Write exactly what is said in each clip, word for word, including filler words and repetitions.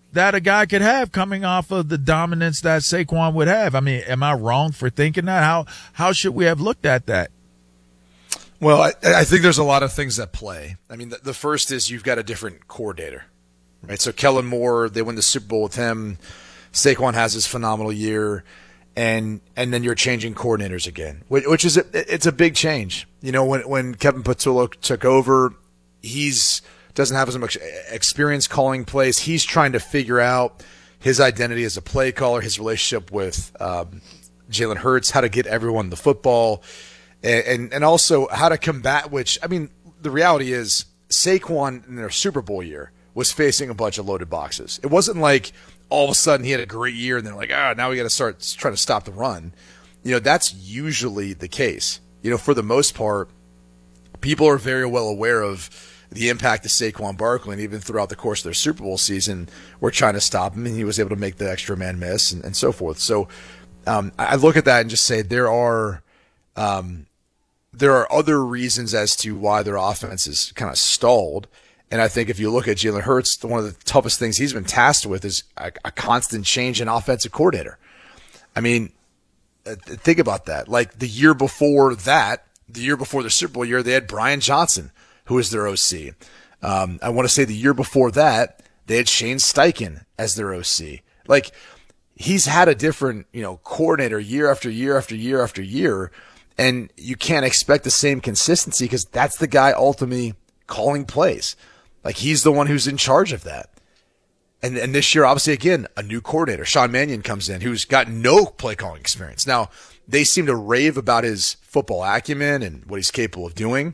that a guy could have coming off of the dominance that Saquon would have. I mean, am I wrong for thinking that? How how should we have looked at that? Well, I, I think there's a lot of things at play. I mean, the, the first is you've got a different coordinator, right? So Kellen Moore, they win the Super Bowl with him. Saquon has his phenomenal year, and and then you're changing coordinators again, which, which is a, it's a big change. You know, when when Kevin Patullo took over, he's doesn't have as much experience calling plays. He's trying to figure out his identity as a play caller, his relationship with um, Jalen Hurts, how to get everyone the football. And and also how to combat, which, I mean, the reality is Saquon in their Super Bowl year was facing a bunch of loaded boxes. It wasn't like all of a sudden he had a great year and they're like, ah, now we got to start trying to stop the run. You know, that's usually the case. You know, for the most part, people are very well aware of the impact of Saquon Barkley, and even throughout the course of their Super Bowl season, we're trying to stop him, and he was able to make the extra man miss and, and so forth. So um, I look at that and just say there are um, – there are other reasons as to why their offense is kind of stalled. And I think if you look at Jalen Hurts, one of the toughest things he's been tasked with is a, a constant change in offensive coordinator. I mean, think about that. Like the year before that, the year before the Super Bowl year, they had Brian Johnson, who was their O C. Um, I want to say the year before that, they had Shane Steichen as their O C. Like he's had a different, you know, coordinator year after year after year after year. And you can't expect the same consistency because that's the guy ultimately calling plays. Like he's the one who's in charge of that. And and this year, obviously, again, a new coordinator, Sean Mannion, comes in who's got no play calling experience. Now, they seem to rave about his football acumen and what he's capable of doing.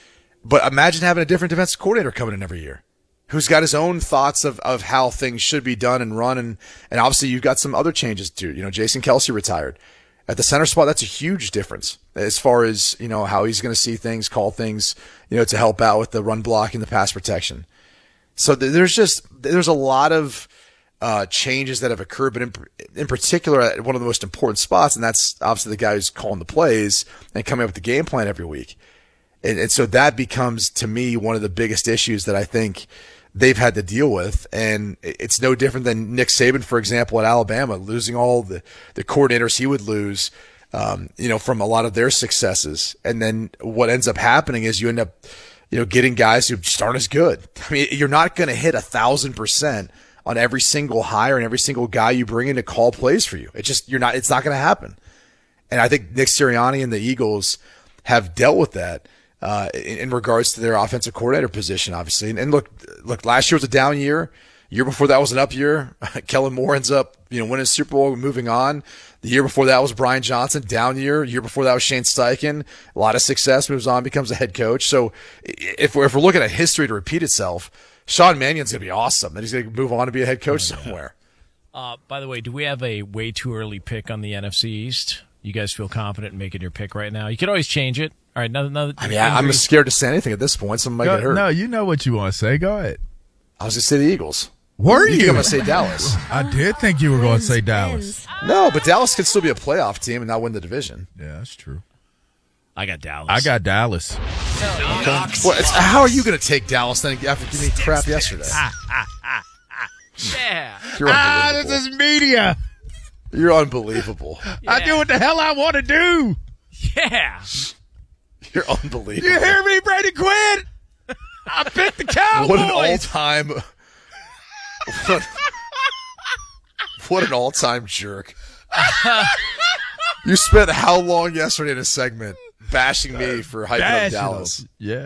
But imagine having a different defensive coordinator coming in every year who's got his own thoughts of, of how things should be done and run. And, and obviously, you've got some other changes too. You know, Jason Kelce retired. At the center spot, that's a huge difference as far as, you know, how he's going to see things, call things, you know, to help out with the run block and the pass protection. So th- there's just, there's a lot of uh, changes that have occurred, but in, in particular at one of the most important spots, and that's obviously the guy who's calling the plays and coming up with the game plan every week. And, and so that becomes, to me, one of the biggest issues that I think they've had to deal with. And it's no different than Nick Saban, for example, at Alabama, losing all the, the coordinators he would lose, um, you know, from a lot of their successes. And then what ends up happening is you end up, you know, getting guys who just aren't as good. I mean, you're not going to hit a thousand percent on every single hire and every single guy you bring in to call plays for you. It just, you're not, it's not going to happen. And I think Nick Sirianni and the Eagles have dealt with that. Uh, in, in regards to their offensive coordinator position, obviously. And, and look, look, last year was a down year. Year before that was an up year. Kellen Moore ends up, you know, winning Super Bowl, moving on. The year before that was Brian Johnson, down year. Year before that was Shane Steichen. A lot of success, moves on, becomes a head coach. So if we're, if we're looking at history to repeat itself, Sean Mannion's going to be awesome. And he's going to move on to be a head coach somewhere. Uh, by the way, do we have a way too early pick on the N F C East? You guys feel confident in making your pick right now? You can always change it. All right, another, another, I mean, I, I'm scared to say anything at this point. Someone might Go, get hurt. No, you know what you want to say. Go ahead. I was going to say the Eagles. Were you? You think I'm going to say Dallas? I did think you were going to say Dallas. No, but Dallas could still be a playoff team and not win the division. Yeah, that's true. I got Dallas. I got Dallas. Okay. Well, it's, how are you going to take Dallas then after giving me crap yesterday? Yeah. You're Ah, unbelievable. this is media. You're unbelievable. Yeah. I do what the hell I want to do. Yeah. You're unbelievable. You hear me, Brady Quinn? I picked the Cowboys. What an all-time... What, what an all-time jerk. You spent how long yesterday in a segment bashing me for hyping Bash up it Dallas? up. Yeah.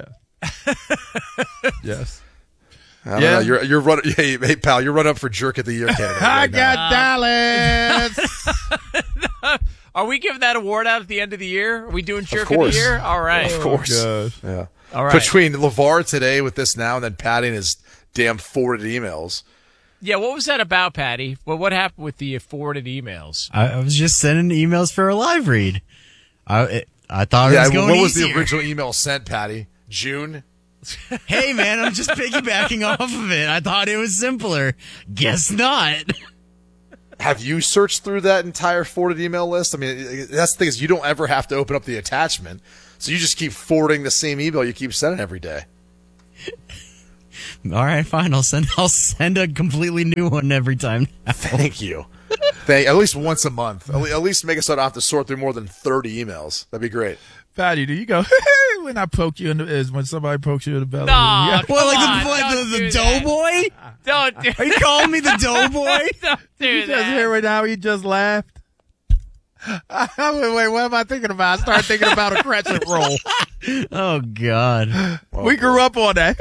Yes. I don't Yeah. know. You're, you're running, hey, hey, pal, you're running up for Jerk of the Year candidate. I right got now. Dallas. Are we giving that award out at the end of the year? Are we doing Jerk of, course. the Year? All right. Of course. Oh, gosh. Yeah. All right. Between LeVar today with this now and then Patty and his damn forwarded emails. Yeah, what was that about, Patty? Well, what happened with the forwarded emails? I, I was just sending emails for a live read. I it, I thought it Yeah, was going what was easier. the original email sent, Patty? June? Hey, man, I'm just piggybacking off of it. I thought it was simpler. Guess not. Have you searched through that entire forwarded email list? I mean, that's the thing is you don't ever have to open up the attachment. So you just keep forwarding the same email you keep sending every day. All right, fine. I'll send. I'll send a completely new one every time. Thank you. Thank, at least once a month. At le- at least make it so I don't have to sort through more than thirty emails. That'd be great. Patty, do you go when I poke you in the is when somebody pokes you in the belly? No, Yeah. come Well, like on, the, like don't the, the do that. doughboy? Don't do Are you calling me the doughboy? Don't do You just that. hear it now. He just laughed. wait, wait, what am I thinking about? I started thinking about a crescent roll. Oh God. We grew up on that.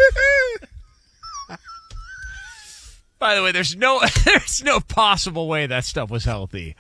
By the way, there's no there's no possible way that stuff was healthy.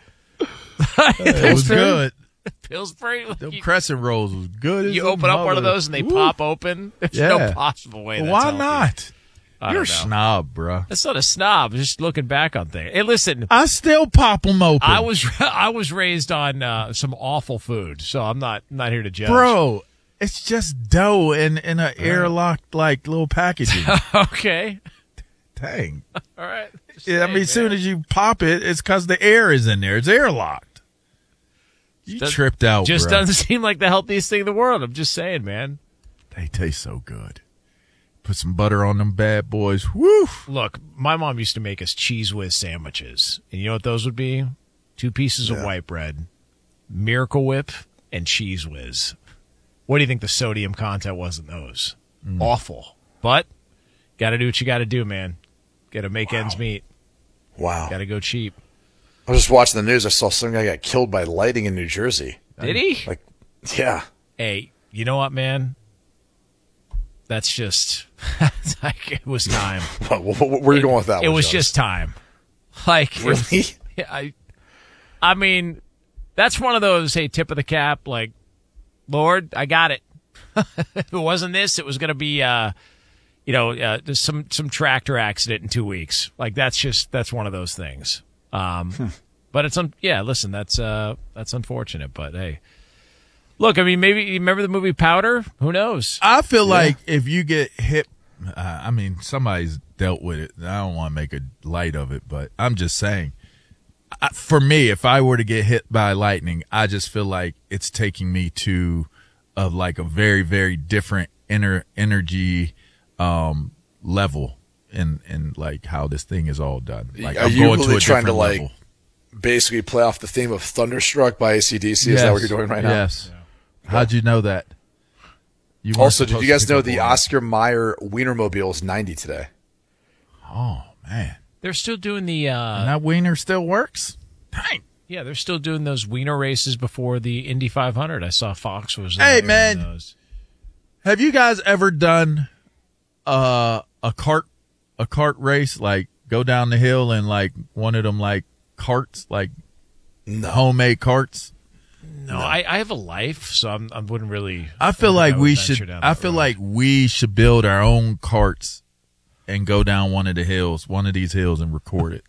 It was good. Pillsbury, Them you, crescent rolls was good. As you a open up one of mother. those and they Ooh. pop open. There's Yeah. no possible way that's Why healthy. not? I You're a don't know. snob, bro. That's not a snob. Just looking back on things. Hey, listen, I still pop them open. I was I was raised on uh, some awful food, so I'm not not here to judge. Bro, it's just dough in, in an airlocked, like, little packaging. Okay. Dang. All right. Just Yeah, I saying, mean, as soon man. as you pop it, it's because the air is in there. It's airlocked. You Does- tripped out, just bro. doesn't seem like the healthiest thing in the world. I'm just saying, man. They taste so good. Put some butter on them bad boys. Woo! Look, my mom used to make us Cheese Whiz sandwiches. And you know what those would be? Two pieces of white bread, Miracle Whip, and Cheese Whiz. What do you think the sodium content was in those? Mm. Awful. But got to do what you got to do, man. Got to make ends meet. Wow. Got to go cheap. I was just watching the news. I saw some guy got killed by lightning in New Jersey. Did he? Like, yeah. Hey, you know what, man? That's just it's like it was time. What, what, where are you going with that It one, was Jonas? just time. Like it was- Really? yeah, I, I mean, that's one of those. Hey, tip of the cap. Like, Lord, I got it. If it wasn't this, it was going to be, uh, you know, uh, there's some some tractor accident in two weeks. Like that's just that's one of those things. Um, Hmm. But it's un- yeah. Listen, that's uh, that's unfortunate. But hey, look. I mean, maybe you remember the movie Powder? Who knows? I feel like if you get hit, uh, I mean, somebody's dealt with it. I don't want to make a light of it, but I'm just saying. I, for me, if I were to get hit by lightning, I just feel like it's taking me to of like a very, very different inner energy um, level in in like how this thing is all done. Like Are I'm you going really to a trying to different like level. basically play off the theme of Thunderstruck by A C D C? Is that what you're doing right now? Yes. How'd you know that? You weren't Also, did supposed you to guys pick know up the on it. Oscar Mayer Wienermobile is ninety today? Oh man, They're still doing the uh, and that wiener still works. Dang. yeah. They're still doing those wiener races before the Indy five hundred. I saw Fox was. Hey, there man. in those. Have you guys ever done uh, a cart a cart race? Like go down the hill and like one of them like carts, like No. homemade carts. No, I, I have a life, so I'm, I wouldn't really. I feel think like would we venture should. down I that feel road. like we should build our own carts and go down one of the hills, one of these hills, and record it.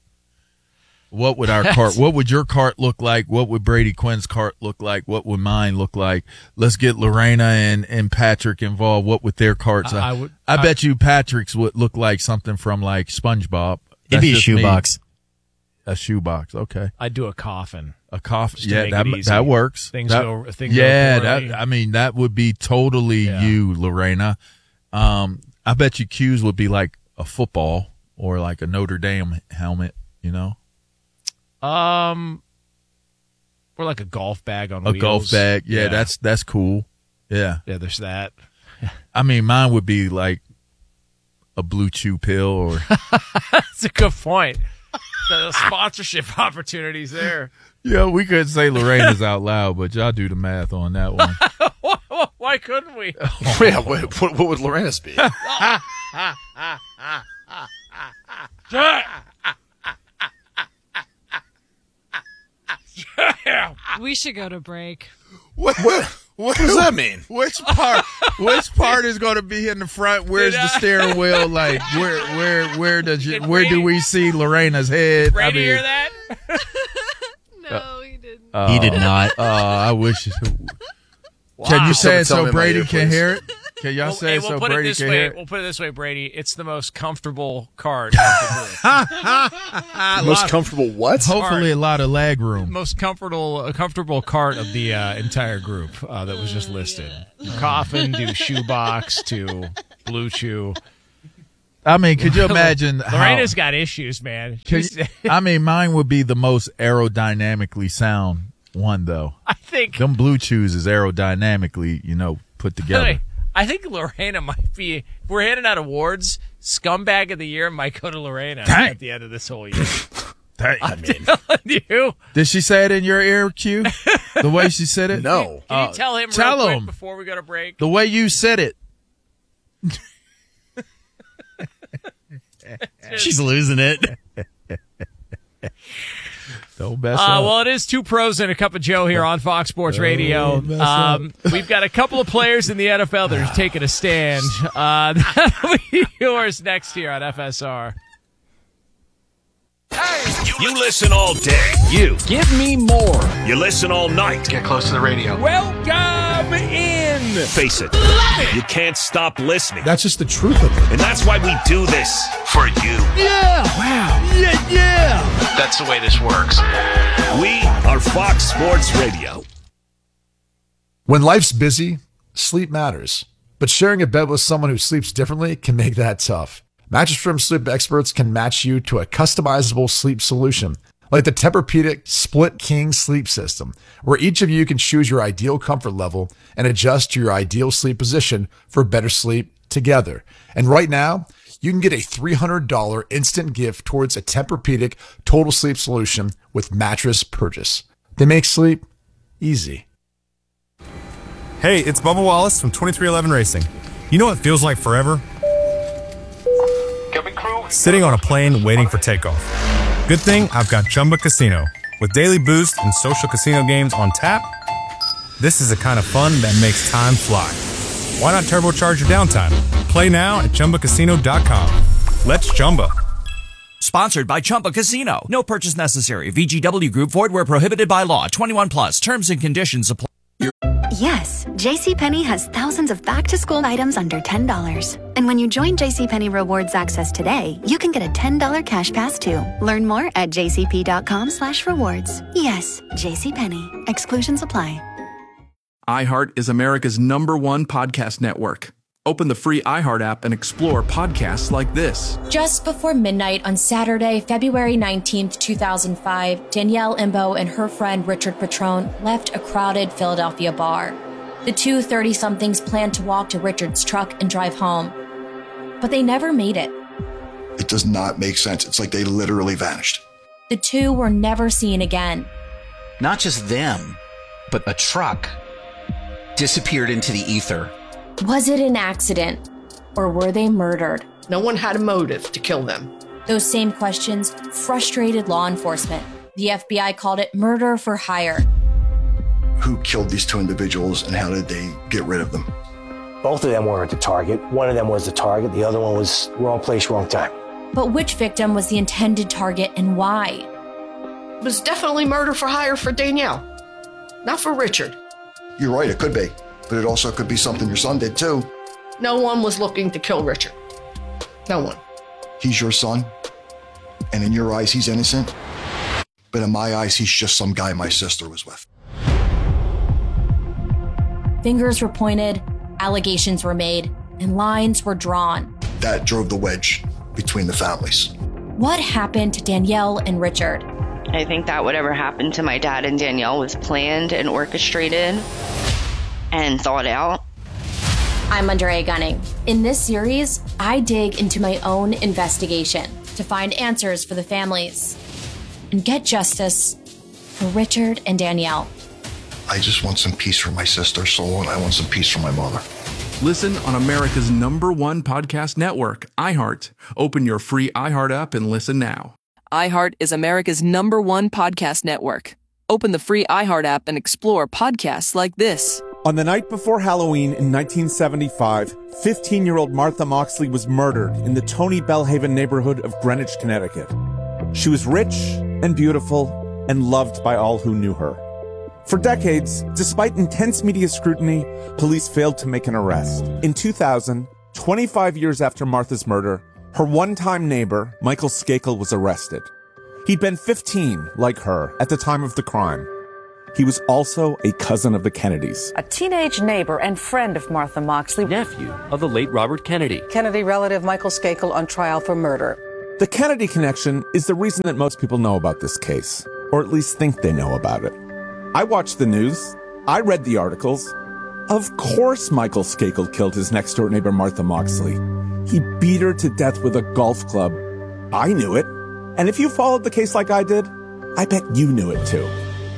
What would our cart? What would your cart look like? What would Brady Quinn's cart look like? What would mine look like? Let's get Lorena and, and Patrick involved. What would their carts? I- I would- I I- bet you Patrick's would look like something from like SpongeBob. It'd That's be a just me. shoebox. A shoebox. Okay. I'd do a coffin. A coffin. Just to Yeah, make that it easy. that works. Things That- go- things go yeah, poorly. that I mean that would be totally Yeah. you, Lorena. Um, I bet you Q's would be like a football or like a Notre Dame helmet. You know, Um, or like a golf bag on a wheels. golf bag. Yeah, that's that's cool. Yeah, yeah. There's that. I mean mine would be like a Blue Chew pill or That's a good point. The sponsorship opportunities there. yeah. We could say Lorena's out loud, but y'all do the math on that one. Why couldn't we? yeah, what, what, what would Lorena's be? We should go to break. What, what, what does that mean? Which part? Which part is going to be in the front? Where's Did the I- steering wheel? Like where? Where? Where does you, Did where do Brady- we see Lorena's head? I Ready to mean, hear that? No, he didn't. uh, He did not. Oh, I wish. Wow. Can you say it Someone tell me so in my Brady ear, can please. hear it? Can y'all Well, say hey, it we'll so put it Brady this can way. hear it? We'll put it this way, Brady. It's the most comfortable cart. of the group. Most comfortable what? Hopefully, a lot of lag room. most comfortable, uh, comfortable cart of the uh, entire group uh, that was just listed. Coffin to shoebox to Blue Chew. I mean, could you imagine how? Lorena's got issues, man. Could you- I mean, mine would be the most aerodynamically sound one, though. I think Them Blue Chews is aerodynamically, you know, put together. I think Lorena might be. If we're handing out awards, scumbag of the year might go to Lorena Dang. at the end of this whole year. Dang. I'm telling you. Did she say it in your ear, Q? The way she said it? No. Can you Uh, tell him tell real quick him. before we go to break? The way you said it. She's losing it. Don't mess Uh, up. well, it is two pros and a cup of Joe here on Fox Sports Radio. mess Um, we've got a couple of players in the N F L that are taking a stand. Uh, that'll be yours next here on F S R. You listen all day. You. Give me more. You listen all night. Get close to the radio. Welcome in. Face it. You can't stop listening. That's just the truth of it. And that's why we do this. For you. Yeah. Wow. Yeah, yeah. That's the way this works. We are Fox Sports Radio. When life's busy, sleep matters. But sharing a bed with someone who sleeps differently can make that tough. Mattress Firm sleep experts can match you to a customizable sleep solution, like the Tempur-Pedic Split King Sleep System, where each of you can choose your ideal comfort level and adjust to your ideal sleep position for better sleep together. And right now, you can get a three hundred dollars instant gift towards a Tempur-Pedic Total Sleep Solution with mattress purchase. They make sleep easy. Hey, it's Bubba Wallace from twenty-three eleven Racing. You know what feels like forever? Sitting on a plane waiting for takeoff. Good thing I've got Chumba Casino. With daily boost and social casino games on tap, this is the kind of fun that makes time fly. Why not turbocharge your downtime? Play now at Chumba Casino dot com. Let's Chumba. Sponsored by Chumba Casino. No purchase necessary. V G W Group. Void where prohibited by law. twenty-one plus. Terms and conditions apply. Yes, JCPenney has thousands of back-to-school items under ten dollars. And when you join JCPenney Rewards Access today, you can get a ten dollars cash pass too. Learn more at jcp.com slash rewards. Yes, JCPenney. Exclusions apply. iHeart is America's number one podcast network. Open the free iHeart app and explore podcasts like this. Just before midnight on Saturday, February nineteenth, two thousand five, Danielle Imbo and her friend Richard Petrone left a crowded Philadelphia bar. The two thirty-somethings planned to walk to Richard's truck and drive home, but they never made it. It does not make sense. It's like they literally vanished. The two were never seen again. Not just them, but a truck disappeared into the ether. Was it an accident, or were they murdered? No one had a motive to kill them. Those same questions frustrated law enforcement. The F B I called it murder for hire. Who killed these two individuals and how did they get rid of them? Both of them weren't the target. One of them was the target. The other one was wrong place, wrong time. But which victim was the intended target and why? It was definitely murder for hire for Danielle, not for Richard. You're right, it could be. But it also could be something your son did too. No one was looking to kill Richard. No one. He's your son, and in your eyes, he's innocent. But in my eyes, he's just some guy my sister was with. Fingers were pointed, allegations were made, and lines were drawn. That drove the wedge between the families. What happened to Danielle and Richard? I think that whatever happened to my dad and Danielle was planned and orchestrated and thought out. I'm Andrea Gunning. In this series, I dig into my own investigation to find answers for the families and get justice for Richard and Danielle. I just want some peace for my sister, Soul, and I want some peace for my mother. Listen on America's number one podcast network, iHeart. Open your free iHeart app and listen now. iHeart is America's number one podcast network. Open the free iHeart app and explore podcasts like this. On the night before Halloween in nineteen seventy-five, fifteen-year-old Martha Moxley was murdered in the Tony Bellhaven neighborhood of Greenwich, Connecticut. She was rich and beautiful and loved by all who knew her. For decades, despite intense media scrutiny, police failed to make an arrest. In two thousand, twenty-five years after Martha's murder, her one-time neighbor, Michael Skakel, was arrested. He'd been fifteen, like her, at the time of the crime. He was also a cousin of the Kennedys. A teenage neighbor and friend of Martha Moxley. Nephew of the late Robert Kennedy. Kennedy relative Michael Skakel on trial for murder. The Kennedy connection is the reason that most people know about this case, or at least think they know about it. I watched the news. I read the articles. Of course Michael Skakel killed his next-door neighbor Martha Moxley. He beat her to death with a golf club. I knew it. And if you followed the case like I did, I bet you knew it too.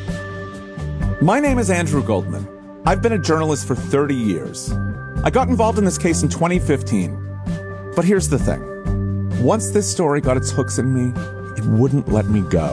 My name is Andrew Goldman. I've been a journalist for thirty years. I got involved in this case in twenty fifteen. But here's the thing. Once this story got its hooks in me, it wouldn't let me go.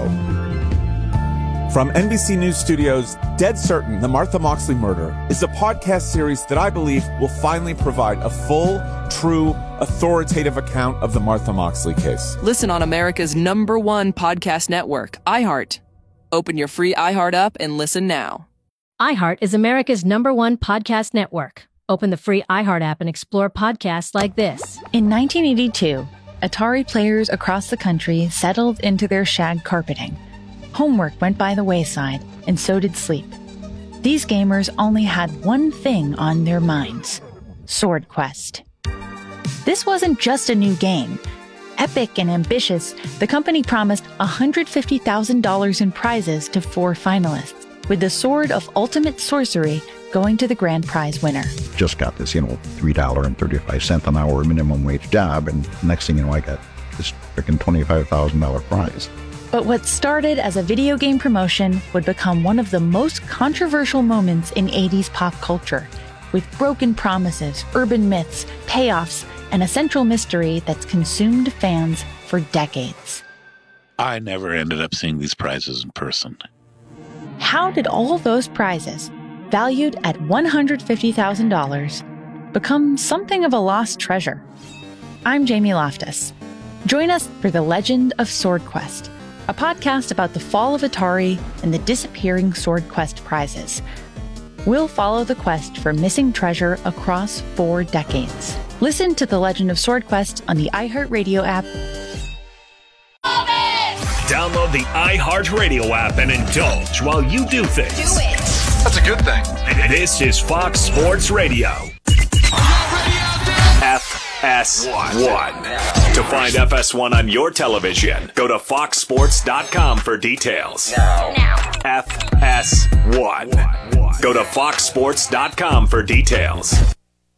From N B C News Studios, Dead Certain, The Martha Moxley Murder is a podcast series that I believe will finally provide a full, true, authoritative account of the Martha Moxley case. Listen on America's number one podcast network, iHeart. Open your free iHeart app and listen now. iHeart is America's number one podcast network. Open the free iHeart app and explore podcasts like this. In nineteen eighty-two, Atari players across the country settled into their shag carpeting. Homework went by the wayside, and so did sleep. These gamers only had one thing on their minds: Sword Quest. This wasn't just a new game. Epic and ambitious, the company promised one hundred fifty thousand dollars in prizes to four finalists, with the Sword of Ultimate Sorcery going to the grand prize winner. Just got this, you know, three dollars and thirty-five cents an hour minimum wage job, and next thing you know, I got this freaking twenty-five thousand dollars prize. But what started as a video game promotion would become one of the most controversial moments in eighties pop culture, with broken promises, urban myths, payoffs, and a central mystery that's consumed fans for decades. I never ended up seeing these prizes in person. How did all those prizes, valued at one hundred fifty thousand dollars, become something of a lost treasure? I'm Jamie Loftus. Join us for The Legend of Sword Quest, a podcast about the fall of Atari and the disappearing Sword Quest prizes. We'll follow the quest for missing treasure across four decades. Listen to The Legend of Sword Quest on the iHeartRadio app. Download the iHeartRadio app and indulge while you do things. Do it. That's a good thing. This is Fox Sports Radio. F S one. To find F S one on your television, go to fox sports dot com for details. Now. Now. F S one. Go to fox sports dot com for details.